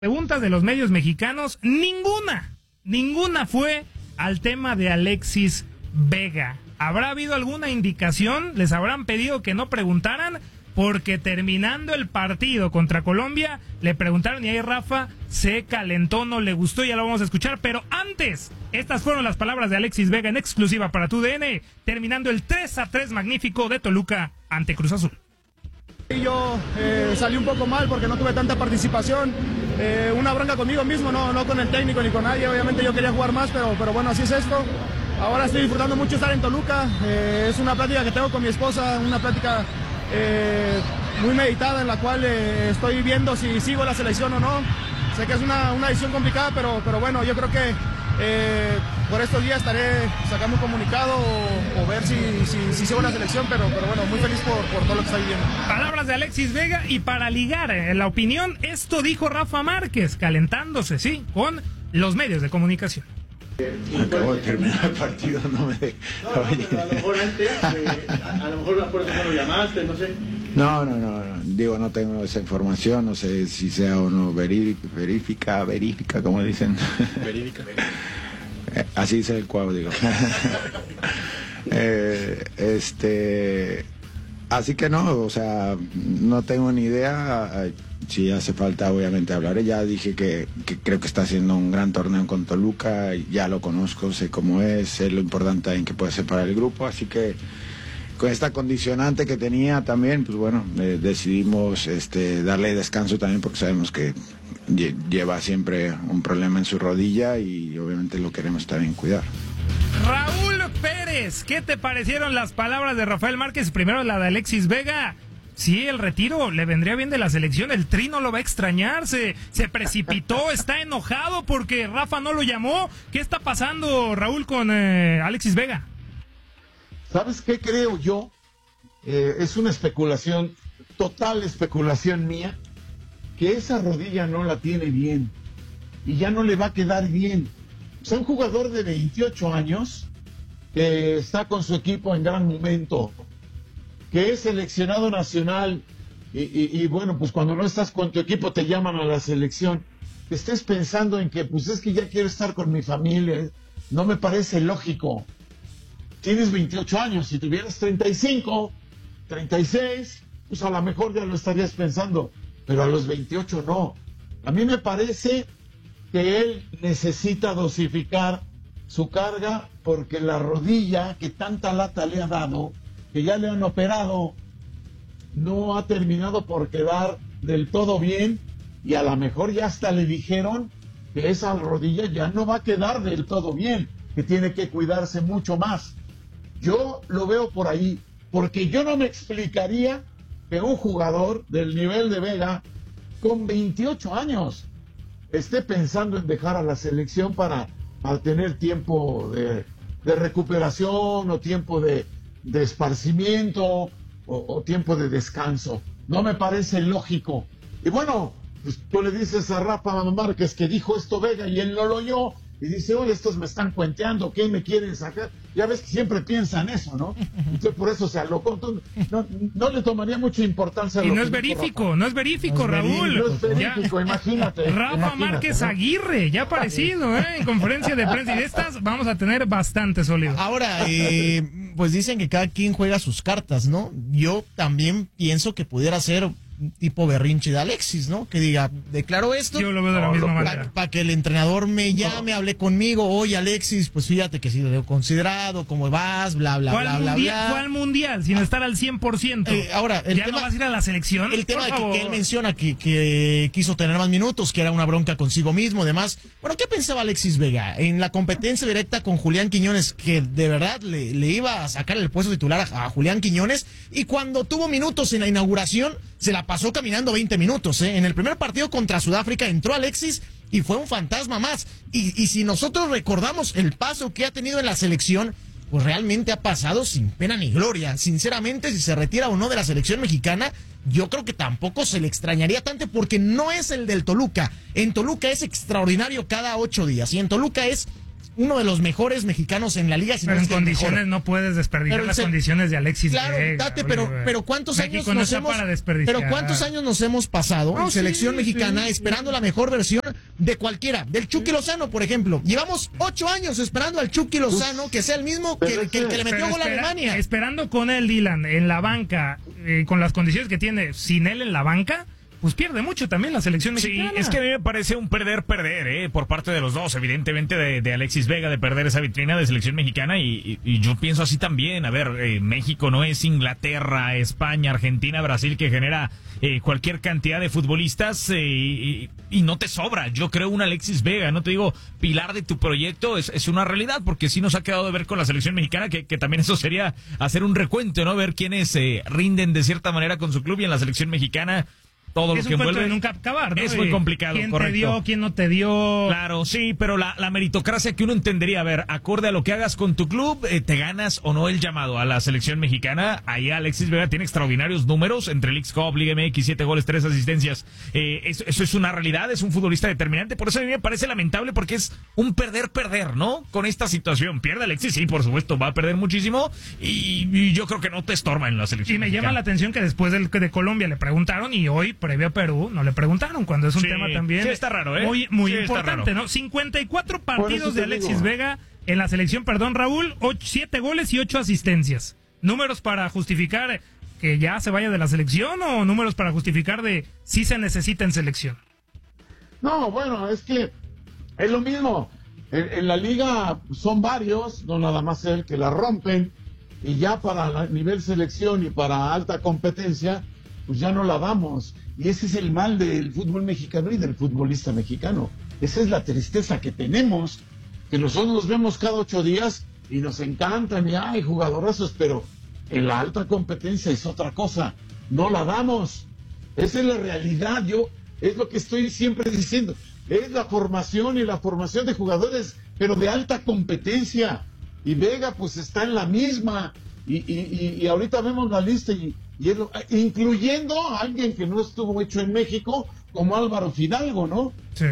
Preguntas de los medios mexicanos, ninguna fue al tema de Alexis Vega. ¿Habrá habido alguna indicación? ¿Les habrán pedido que no preguntaran? Porque terminando el partido contra Colombia, le preguntaron y ahí Rafa se calentó, no le gustó, ya lo vamos a escuchar. Pero antes, estas fueron las palabras de Alexis Vega en exclusiva para TUDN, terminando el 3-3 magnífico de Toluca ante Cruz Azul. Yo salí un poco mal porque no tuve tanta participación, una bronca conmigo mismo, no con el técnico ni con nadie. Obviamente yo quería jugar más, pero bueno, así es esto. Ahora estoy disfrutando mucho estar en Toluca, es una plática que tengo con mi esposa, una plática muy meditada en la cual estoy viendo si sigo la selección o no. Sé que es una decisión complicada, pero bueno, yo creo que por estos días estaré sacando un comunicado o ver si sigo la selección, pero bueno, muy feliz por todo lo que está viviendo. Palabras de Alexis Vega, y para ligar la opinión, esto dijo Rafa Márquez, calentándose, sí, con los medios de comunicación. Acabo de terminar el partido, no me de... No, a lo mejor antes, a lo mejor por eso no lo llamaste, no sé. No, digo, no tengo esa información, no sé si sea o no verífica, como dicen. Verídica. Así dice el cuadro, digo. Así que no, o sea, no tengo ni idea. Si hace falta, obviamente hablaré. Ya dije que creo que está haciendo un gran torneo con Toluca, ya lo conozco, sé cómo es, sé lo importante en que puede ser para el grupo, así que con esta condicionante que tenía también, pues bueno, decidimos darle descanso también porque sabemos que lleva siempre un problema en su rodilla y obviamente lo queremos también cuidar. Raúl Pérez, ¿qué te parecieron las palabras de Rafael Márquez? Primero la de Alexis Vega. Sí, el retiro le vendría bien de la selección, el Tri no lo va a extrañar, se precipitó, está enojado porque Rafa no lo llamó. ¿Qué está pasando, Raúl, con Alexis Vega? ¿Sabes qué creo yo? Es una especulación, total especulación mía, que esa rodilla no la tiene bien y ya no le va a quedar bien. O sea, un jugador de 28 años que está con su equipo en gran momento, que es seleccionado nacional y bueno, pues cuando no estás con tu equipo te llaman a la selección, que estés pensando en que pues es que ya quiero estar con mi familia, no me parece lógico. Tienes 28 años, si tuvieras 35, 36, pues a lo mejor ya lo estarías pensando, pero a los 28 no. A mí me parece que él necesita dosificar su carga porque la rodilla que tanta lata le ha dado, que ya le han operado, no ha terminado por quedar del todo bien y a lo mejor ya hasta le dijeron que esa rodilla ya no va a quedar del todo bien, que tiene que cuidarse mucho más. Yo lo veo por ahí, porque yo no me explicaría que un jugador del nivel de Vega, con 28 años, esté pensando en dejar a la selección para tener tiempo de recuperación o tiempo de esparcimiento o tiempo de descanso. No me parece lógico. Y bueno, pues tú le dices a Rafa Márquez que dijo esto Vega y él no lo oyó y dice, oye, estos me están cuenteando, ¿qué me quieren sacar? Ya ves que siempre piensan eso, ¿no? Entonces por eso se alocó. No le tomaría mucha importancia. Y no es verífico, no es verífico, Raúl. No es verífico, imagínate. Rafa Márquez, ¿no? Aguirre, ya aparecido, en conferencia de prensa, y de estas vamos a tener bastante sólido. Ahora, pues dicen que cada quien juega sus cartas, ¿no? Yo también pienso que pudiera ser tipo berrinche de Alexis, ¿no? Que diga, declaro esto. Yo lo veo de la misma manera. Para que el entrenador me llame, hable conmigo. Oye, Alexis, pues fíjate que sí lo he considerado, cómo vas, bla, bla, bla, bla. Fue al mundial sin estar al 100%. Ahora, ¿Ya no vas a ir a la selección? El tema que él menciona que quiso tener más minutos, que era una bronca consigo mismo, demás. Bueno, ¿qué pensaba Alexis Vega? En la competencia directa con Julián Quiñones, que de verdad le iba a sacar el puesto titular a Julián Quiñones, y cuando tuvo minutos en la inauguración, se la pasó caminando 20 minutos, En el primer partido contra Sudáfrica entró Alexis y fue un fantasma más. Y si nosotros recordamos el paso que ha tenido en la selección, pues realmente ha pasado sin pena ni gloria. Sinceramente, si se retira o no de la selección mexicana, yo creo que tampoco se le extrañaría tanto porque no es el del Toluca. En Toluca es extraordinario cada 8 días y en Toluca es uno de los mejores mexicanos en la liga. Si pero no en es que el condiciones mejor. no puedes desperdiciar Pero las condiciones de Alexis Claro, Vega. Tate, Oliver. pero ¿cuántos años México no nos está hemos... para desperdiciar. Pero ¿cuántos años nos hemos pasado en selección mexicana esperando la mejor versión de cualquiera? Del Chucky Lozano, por ejemplo. Llevamos 8 años esperando al Chucky Lozano que sea el mismo que le metió Pero gol a Alemania. Esperando con él, Dylan, en la banca, con las condiciones que tiene, sin él en la banca, pues pierde mucho también la selección mexicana. Sí, es que a mí me parece un perder, por parte de los dos, evidentemente de Alexis Vega, de perder esa vitrina de selección mexicana, y yo pienso así también. A ver, México no es Inglaterra, España, Argentina, Brasil, que genera cualquier cantidad de futbolistas y no te sobra. Yo creo un Alexis Vega, no te digo pilar de tu proyecto, es una realidad, porque sí nos ha quedado de ver con la selección mexicana, que también eso sería hacer un recuento, ¿no? Ver quiénes rinden de cierta manera con su club, y en la selección mexicana todo es lo que un cuento envuelve de nunca acabar, ¿no? es muy complicado. ¿Quién correcto. te dio, quién no te dio? Claro, sí, pero la meritocracia que uno entendería, a ver, acorde a lo que hagas con tu club, te ganas o no el llamado a la selección mexicana. Ahí Alexis Vega tiene extraordinarios números entre Leagues Cup, Liga MX, 7 goles, 3 asistencias. Eso es una realidad, es un futbolista determinante. Por eso a mí me parece lamentable, porque es un perder, ¿no? Con esta situación. Pierde Alexis, sí, por supuesto, va a perder muchísimo, y yo creo que no te estorba en la selección Y me mexicana. llama la atención que después de Colombia le preguntaron, y hoy, previo a Perú, no le preguntaron, cuando es un Sí, tema también sí está raro, ¿eh? muy Sí está importante, raro. ¿no? 54 Por partidos eso te de Alexis digo. Vega en la selección, Raúl, 7 goles y 8 asistencias. ¿Números para justificar que ya se vaya de la selección, o números para justificar de si se necesita en selección? No, bueno, es que es lo mismo. En la liga son varios, no nada más él, que la rompen, y ya para nivel selección y para alta competencia, pues ya no la damos. Y ese es el mal del fútbol mexicano y del futbolista mexicano. Esa es la tristeza que tenemos, que nosotros nos vemos cada 8 días y nos encantan, y hay jugadorazos, pero en la alta competencia es otra cosa. No la damos. Esa es la realidad. Es lo que estoy siempre diciendo. Es la formación y la formación de jugadores, pero de alta competencia. Y Vega pues está en la misma. Y ahorita vemos la lista, incluyendo a alguien que no estuvo hecho en México, como Álvaro Fidalgo, ¿no? Sí.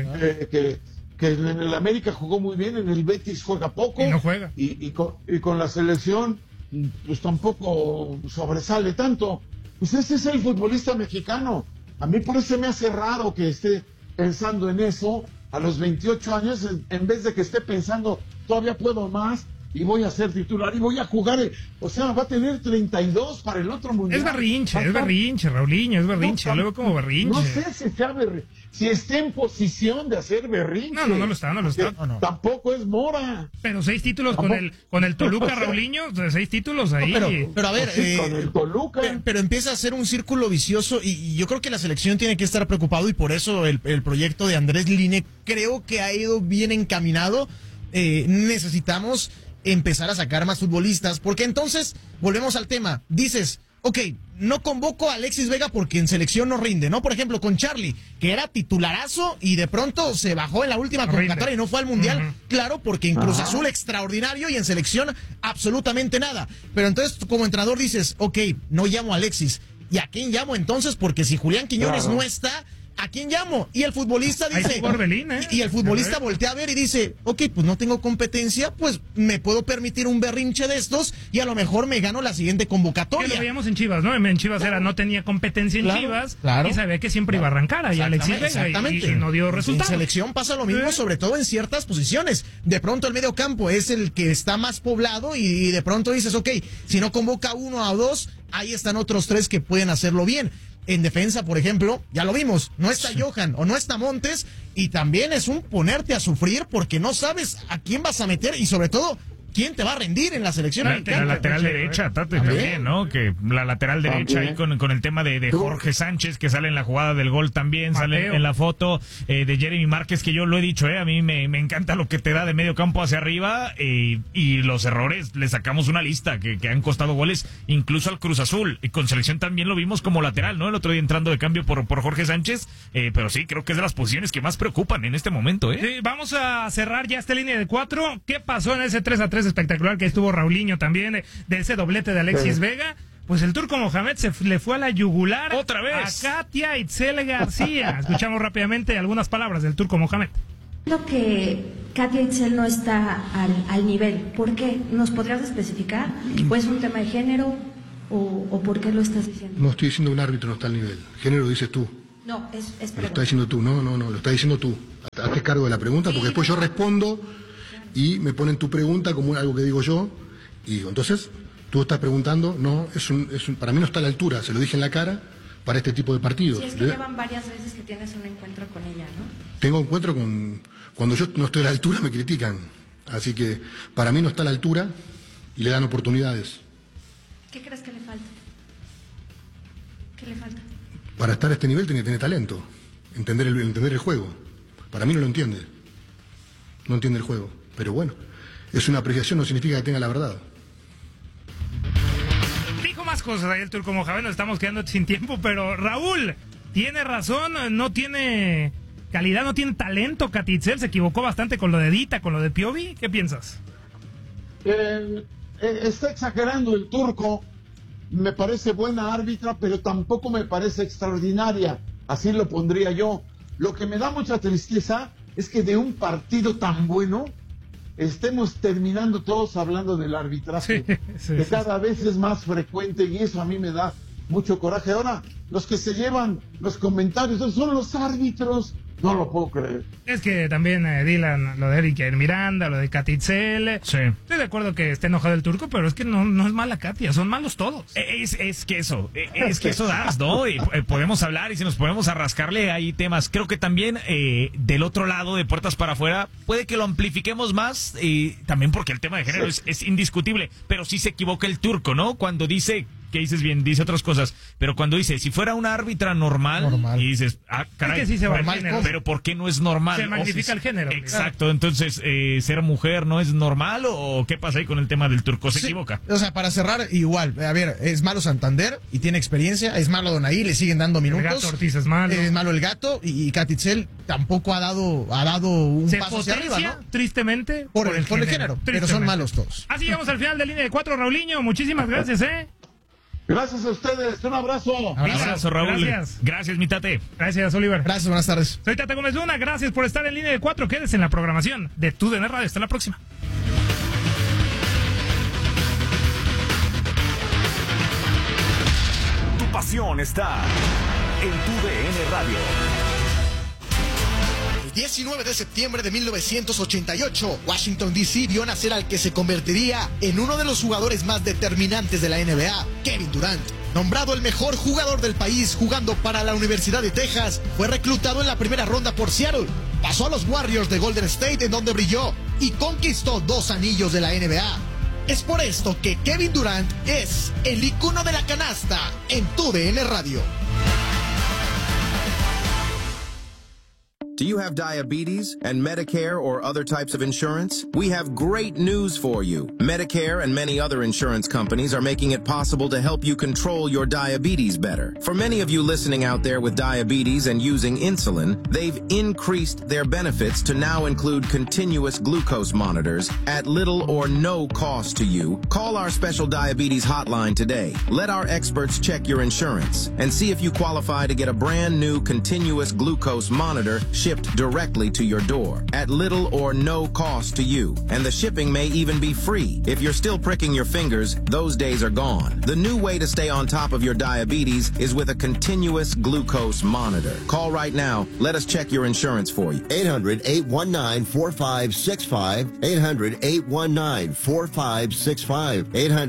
Que en el América jugó muy bien, en el Betis juega poco. Y no juega. Y con la selección pues tampoco sobresale tanto. Pues ese es el futbolista mexicano. A mí por eso me hace raro que esté pensando en eso a los 28 años, en vez de que esté pensando, todavía puedo más y voy a ser titular y voy a jugar. O sea, va a tener 32 para el otro mundial. Es berrinche, Raulinho, es berrinche. Luego como berrinche. No sé si sea si está en posición de hacer berrinche. No lo está. No. Tampoco es Mora. Pero 6 títulos con el Toluca, Raulinho, 6 títulos ahí. Pero a ver, Sí, con el Toluca. pero empieza a ser un círculo vicioso, y yo creo que la selección tiene que estar preocupado, y por eso el proyecto de Andrés Line creo que ha ido bien encaminado. Necesitamos empezar a sacar más futbolistas, porque entonces volvemos al tema. Dices, ok, no convoco a Alexis Vega porque en selección no rinde, ¿no? Por ejemplo, con Charlie, que era titularazo y de pronto se bajó en la última convocatoria y no fue al Mundial. Claro, porque en Cruz Azul extraordinario y en selección absolutamente nada. Pero entonces como entrenador dices, ok, no llamo a Alexis. ¿Y a quién llamo entonces? Porque si Julián Quiñones no está, ¿a quién llamo? Y el futbolista dice... Y el futbolista voltea a ver y dice, ok, pues no tengo competencia, pues me puedo permitir un berrinche de estos y a lo mejor me gano la siguiente Que convocatoria. lo veíamos en Chivas, ¿no? En Chivas no tenía competencia en Chivas, y sabía que siempre iba a arrancar ahí Alexis Vega y no dio resultados. En selección pasa lo mismo, sobre todo en ciertas posiciones. De pronto el medio campo es el que está más poblado y de pronto dices, ok, si no convoca uno o dos, ahí están otros 3 que pueden hacerlo bien. En defensa, por ejemplo, ya lo vimos, no está Johan o no está Montes, y también es un ponerte a sufrir porque no sabes a quién vas a meter y sobre todo quién te va a rendir en la selección La mexicana. lateral derecha, Tate, también, ¿no? Que la lateral derecha ahí con el tema de Jorge Sánchez, que sale en la jugada del gol también, sale en la foto de Jeremy Márquez, que yo lo he dicho, a mí me encanta lo que te da de medio campo hacia arriba, y los errores, le sacamos una lista que han costado goles, incluso al Cruz Azul, y con selección también lo vimos como lateral, ¿no? El otro día entrando de cambio por Jorge Sánchez, pero sí, creo que es de las posiciones que más preocupan en este momento, Sí, vamos a cerrar ya esta línea de 4. ¿Qué pasó en ese 3-3 espectacular que estuvo Raulinho también, de ese doblete de Alexis Vega? Pues el turco Mohamed le fue a la yugular otra vez a Katia Itzel García. Escuchamos rápidamente algunas palabras del turco Mohamed. Lo que Katia Itzel no está al nivel. ¿Por qué? ¿Nos podrías especificar? ¿O es un tema de género o por qué lo estás diciendo? No estoy diciendo un árbitro no está al nivel. Género lo dices tú. No, es Lo pregunta. estás diciendo tú. No, lo estás diciendo tú. Hazte cargo de la pregunta porque después yo respondo y me ponen tu pregunta como algo que digo yo y digo, entonces, tú estás preguntando, no, para mí no está a la altura, se lo dije en la cara, para este tipo de partidos. Sí, es que llevan varias veces que tienes un encuentro con ella, ¿no? Tengo encuentro con... Cuando yo no estoy a la altura me critican. Así que para mí no está a la altura y le dan oportunidades. ¿Qué crees que le falta? ¿Qué le falta? Para estar a este nivel tiene que tener talento, entender el juego. Para mí no lo entiende. No entiende el juego. Pero bueno, es una apreciación, no significa que tenga la verdad. Dijo más cosas ahí el Turco Mohamed, nos estamos quedando sin tiempo, pero Raúl, tiene razón, no tiene calidad, no tiene talento Katia Itzel, se equivocó bastante con lo de Dita, con lo de Piovi, ¿qué piensas? Está exagerando el Turco, me parece buena árbitra, pero tampoco me parece extraordinaria, así lo pondría yo. Lo que me da mucha tristeza es que de un partido tan bueno estemos terminando todos hablando del arbitraje, que cada vez es más frecuente y eso a mí me da mucho coraje. Ahora, los que se llevan los comentarios son los árbitros. No lo puedo creer. Es que también Dylan, lo de Eric Miranda, lo de Katia Itzel. Sí. Estoy de acuerdo que esté enojado el Turco, pero es que no es mala Katia, son malos todos. Es que eso das, ¿no? Y, podemos hablar y si nos ponemos a rascarle hay temas. Creo que también del otro lado, de puertas para afuera, puede que lo amplifiquemos más, también porque el tema de género es indiscutible, pero sí se equivoca el Turco, ¿no? Cuando dice... que dices bien, dice otras cosas, pero cuando dice, si fuera una árbitra normal. Y dices, caray, es que sí se va al género. pero ¿por qué no es normal? Se magnifica el género. Exacto, claro. Entonces, ¿ser mujer no es normal o qué pasa ahí con el tema del Turco? ¿Se equivoca? O sea, para cerrar, igual, a ver, es malo Santander y tiene experiencia, es malo Donaí, le siguen dando minutos. El Gato Ortiz es malo. Es malo el Gato y Katia Itzel tampoco ha dado un paso hacia arriba, ¿no? Tristemente, por el género, pero son malos todos. Así llegamos al final de Línea de 4, Raulinho, muchísimas gracias, Gracias a ustedes, un abrazo. Abrazo, Raúl. Gracias, mi Tate. Gracias, Oliver. Gracias, buenas tardes. Soy Tate Gómez Luna, gracias por estar en Línea de 4. Quédese en la programación de TUDN Radio. Hasta la próxima. Tu pasión está en TUDN Radio. El 19 de septiembre de 1988, Washington D.C. vio nacer al que se convertiría en uno de los jugadores más determinantes de la NBA, Kevin Durant. Nombrado el mejor jugador del país jugando para la Universidad de Texas, fue reclutado en la primera ronda por Seattle. Pasó a los Warriors de Golden State, en donde brilló y conquistó 2 anillos de la NBA. Es por esto que Kevin Durant es el icono de la canasta en TUDN Radio. Do you have diabetes and Medicare or other types of insurance? We have great news for you. Medicare and many other insurance companies are making it possible to help you control your diabetes better. For many of you listening out there with diabetes and using insulin, they've increased their benefits to now include continuous glucose monitors at little or no cost to you. Call our special diabetes hotline today. Let our experts check your insurance and see if you qualify to get a brand new continuous glucose monitor shipped directly to your door at little or no cost to you. And the shipping may even be free. If you're still pricking your fingers, those days are gone. The new way to stay on top of your diabetes is with a continuous glucose monitor. Call right now. Let us check your insurance for you. 800-819-4565. 800-819-4565.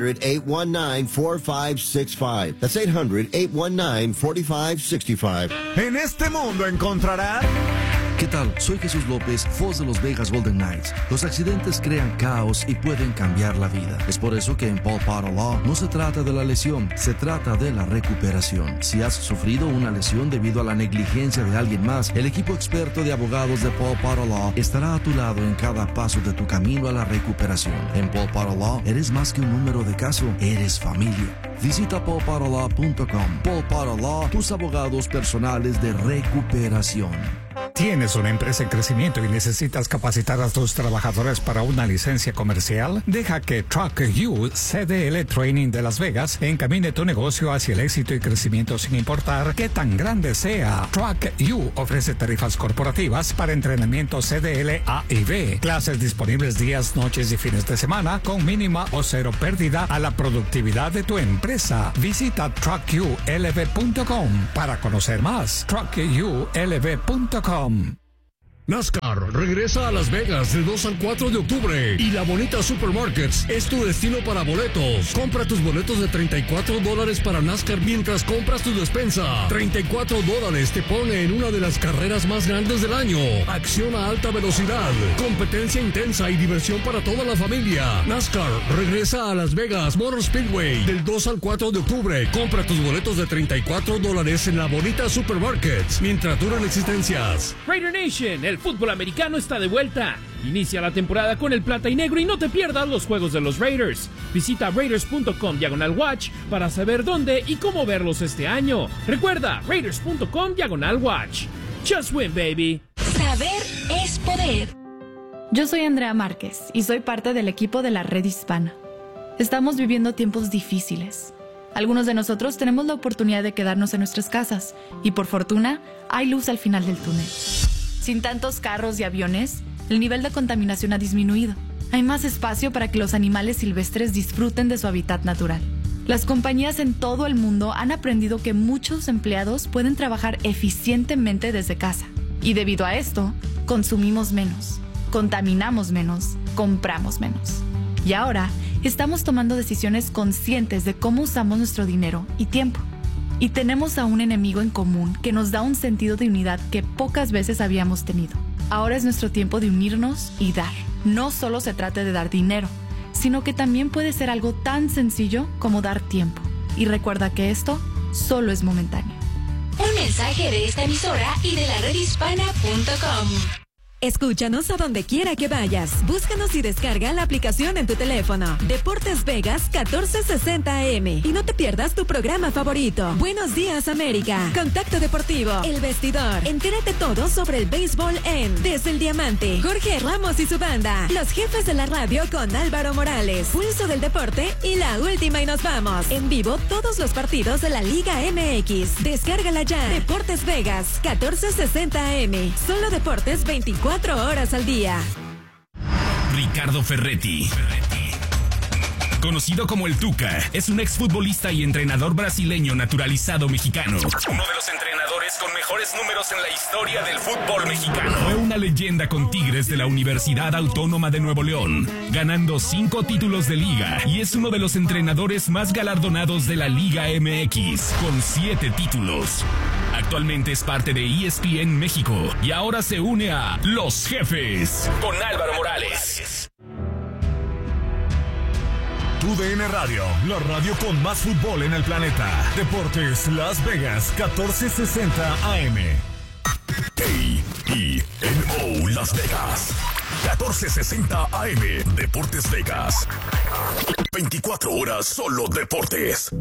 800-819-4565. That's 800-819-4565. En este mundo encontrará... ¿Qué tal? Soy Jesús López, voz de los Vegas Golden Knights. Los accidentes crean caos y pueden cambiar la vida. Es por eso que en Paul Potter Law no se trata de la lesión, se trata de la recuperación. Si has sufrido una lesión debido a la negligencia de alguien más, el equipo experto de abogados de Paul Potter Law estará a tu lado en cada paso de tu camino a la recuperación. En Paul Potter Law eres más que un número de caso, eres familia. Visita paulpotterlaw.com. Paul Potter Law, tus abogados personales de recuperación. ¿Tienes una empresa en crecimiento y necesitas capacitar a tus trabajadores para una licencia comercial? Deja que Truck You CDL Training de Las Vegas encamine tu negocio hacia el éxito y crecimiento sin importar qué tan grande sea. Truck You ofrece tarifas corporativas para entrenamiento CDL A y B. Clases disponibles días, noches y fines de semana con mínima o cero pérdida a la productividad de tu empresa. Visita truckyoulv.com para conocer más. truckyoulv.com. NASCAR regresa a Las Vegas del 2 al 4 de octubre y La Bonita Supermarkets es tu destino para boletos. Compra tus boletos de $34 para NASCAR mientras compras tu despensa. $34 te pone en una de las carreras más grandes del año. Acción a alta velocidad, competencia intensa y diversión para toda la familia. NASCAR regresa a Las Vegas Motor Speedway del 2 al 4 de octubre. Compra tus boletos de $34 en La Bonita Supermarkets mientras duran existencias. Raider Nation, el fútbol americano está de vuelta. Inicia la temporada con el plata y negro y no te pierdas los juegos de los Raiders. Visita Raiders.com/watch para saber dónde y cómo verlos este año. Recuerda, Raiders.com/watch. Just win, baby. Saber es poder. Yo soy Andrea Márquez y soy parte del equipo de la Red Hispana. Estamos viviendo tiempos difíciles. Algunos de nosotros tenemos la oportunidad de quedarnos en nuestras casas y por fortuna hay luz al final del túnel. Sin tantos carros y aviones, el nivel de contaminación ha disminuido. Hay más espacio para que los animales silvestres disfruten de su hábitat natural. Las compañías en todo el mundo han aprendido que muchos empleados pueden trabajar eficientemente desde casa. Y debido a esto, consumimos menos, contaminamos menos, compramos menos. Y ahora, estamos tomando decisiones conscientes de cómo usamos nuestro dinero y tiempo. Y tenemos a un enemigo en común que nos da un sentido de unidad que pocas veces habíamos tenido. Ahora es nuestro tiempo de unirnos y dar. No solo se trata de dar dinero, sino que también puede ser algo tan sencillo como dar tiempo. Y recuerda que esto solo es momentáneo. Un mensaje de esta emisora y de la redhispana.com. Escúchanos a donde quiera que vayas. Búscanos y descarga la aplicación en tu teléfono. Deportes Vegas 1460 AM. Y no te pierdas tu programa favorito. Buenos días, América. Contacto Deportivo. El Vestidor. Entérate todo sobre el béisbol en Desde el Diamante. Jorge Ramos y su banda. Los Jefes de la Radio con Álvaro Morales. Pulso del Deporte y La Última y Nos Vamos. En vivo todos los partidos de la Liga MX. Descárgala ya. Deportes Vegas 1460 AM. Solo deportes 24 horas al día. Ricardo Ferretti, conocido como el Tuca, es un exfutbolista y entrenador brasileño naturalizado mexicano. Uno de los entrenadores con mejores números en la historia del fútbol mexicano. Fue una leyenda con Tigres de la Universidad Autónoma de Nuevo León, ganando 5 títulos de liga, y es uno de los entrenadores más galardonados de la Liga MX, con 7 títulos. Actualmente es parte de ESPN México y ahora se une a Los Jefes con Álvaro Morales. Tu DN Radio, la radio con más fútbol en el planeta. Deportes Las Vegas 1460 AM. KENO Las Vegas 1460 AM. Deportes Vegas. 24 horas solo deportes.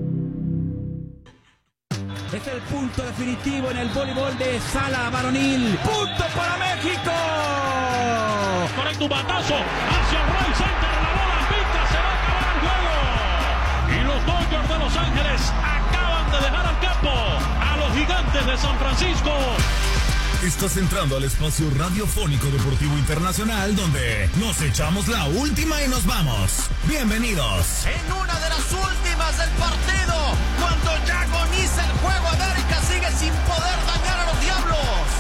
Es el punto definitivo en el voleibol de sala varonil. ¡Punto para México! Correcto, un batazo hacia el right center. La bola pinta, se va a acabar el juego. Y los Dodgers de Los Ángeles acaban de dejar al campo a los Gigantes de San Francisco. Estás entrando al espacio radiofónico deportivo internacional donde nos echamos la última y nos vamos. Bienvenidos. En una de las últimas del partido, cuando ya agoniza el juego, América sigue sin poder dañar a los Diablos.